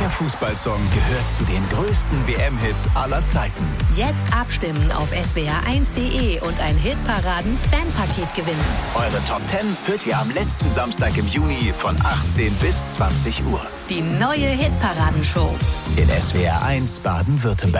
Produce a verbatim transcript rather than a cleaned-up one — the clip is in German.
Welcher Fußballsong gehört zu den größten W M-Hits aller Zeiten? Jetzt abstimmen auf s w r eins punkt d e und ein Hitparaden-Fanpaket gewinnen. Eure Top zehn hört ihr am letzten Samstag im Juni von achtzehn bis zwanzig Uhr. Die neue Hitparadenshow In S W R eins Baden-Württemberg.